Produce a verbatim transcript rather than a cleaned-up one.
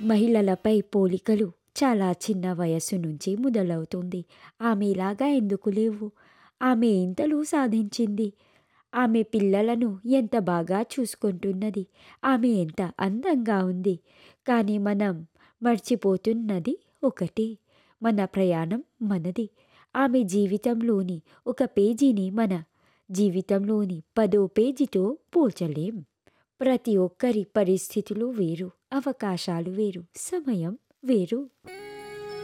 మహిళలపై పోలికలు చాలా చిన్న వయస్సు నుంచి మొదలవుతుంది. ఆమెలాగా ఎందుకు లేవు? ఆమె ఇంతలు సాధించింది. ఆమె పిల్లలను ఎంత బాగా చూసుకుంటున్నది. ఆమె ఎంత అందంగా ఉంది. కానీ మనం మర్చిపోతున్నది ఒకటి, మన ప్రయాణం మనది. ఆమె జీవితంలోని ఒక పేజీని మన జీవితంలోని పదో పేజీతో పోల్చలేం. ప్రతి ఒక్కరి పరిస్థితులు వేరు, అవకాశాలు వేరు, సమయం వేరు.